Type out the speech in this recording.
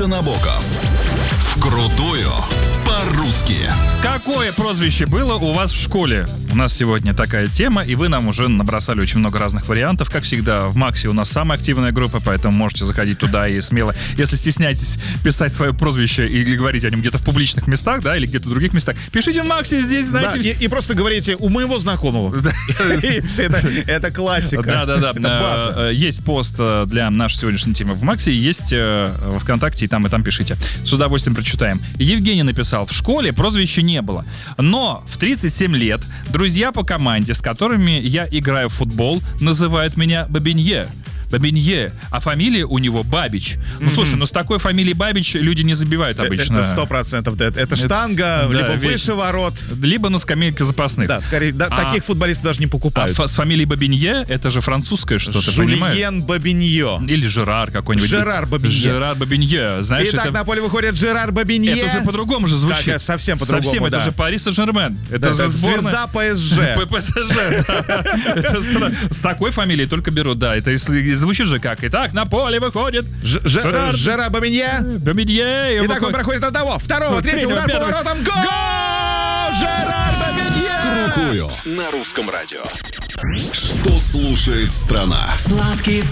Миша Набоков. Вкрутую по-русски. Какое прозвище было у вас в школе? У нас сегодня такая тема, и вы нам уже набросали очень много разных вариантов. Как всегда, в Максе у нас самая активная группа, поэтому можете заходить туда и смело, если стесняетесь писать свое прозвище или говорить о нем где-то в публичных местах, да, или где-то в других местах, пишите в Максе здесь, знаете. Да, и просто говорите у моего знакомого. Это классика. Да. Это база. Есть пост для нашей сегодняшней темы в Максе, есть во ВКонтакте, и там пишите. С удовольствием прочитаем. Евгений написал: в школе прозвища не было, но в 37 лет друзья по команде, с которыми я играю в футбол, называют меня Бабинье, а фамилия у него Бабич. Ну, слушай, с такой фамилией Бабич люди не забивают обычно. Это 100%. Это штанга, либо выше ворот. Либо на скамейке запасных. Да, скорее, таких футболистов даже не покупают. А с фамилией Бабинье, это же французское что-то, понимаешь? Жюльен Бабинье. Или Жерар какой-нибудь. Жерар Бабинье. Знаешь, итак, на поле выходит Жерар Бабинье. Это уже по-другому же звучит. Так, совсем по-другому, Совсем, да. это же Пари Сен-Жермен. Это же звезда ПСЖ. ПСЖ, да. С такой фамилией только берут, да. Это звучит же как. Итак, на поле выходит Жерар Бабинье. Итак, он проходит одного, второго, третьего, удар поворотом. Гол! Жерар Бабинье! Вкрутую на русском радио. Что слушает страна? Сладкие